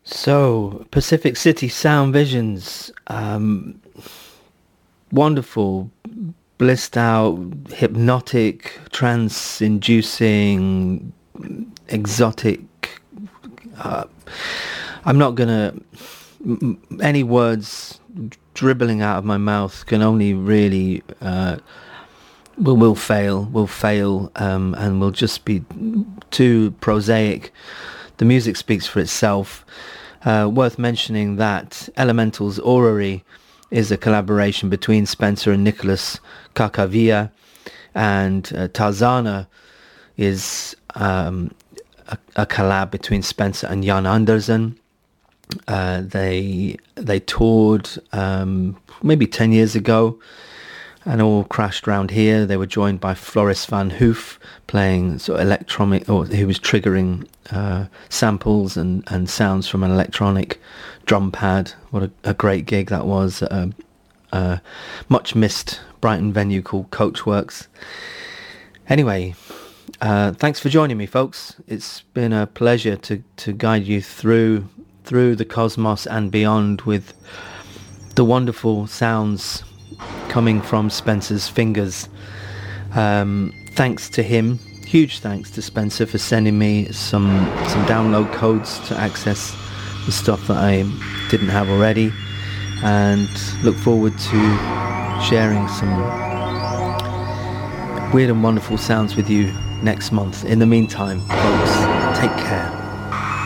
So, Pacific City Sound Visions, wonderful, blissed out, hypnotic, trance-inducing, exotic. Uh, I'm not gonna. Any words dribbling out of my mouth can only really will fail, and will just be too prosaic. The music speaks for itself. Worth mentioning that Elemental's Orrery is a collaboration between Spencer and Nicholas Kakavia, and Tarzana is a collab between Spencer and Jan Andersen. They toured maybe 10 years ago and all crashed round here. They were joined by Floris van Hoof playing sort of electronic, or he was triggering samples and sounds from an electronic drum pad. What a great gig that was. Much missed Brighton venue called Coachworks. Anyway, thanks for joining me, folks. It's been a pleasure to guide you through the cosmos and beyond with the wonderful sounds coming from Spencer's fingers. Thanks to him, huge thanks to Spencer for sending me some download codes to access the stuff that I didn't have already, and look forward to sharing some weird and wonderful sounds with you next month. In the meantime, folks, take care.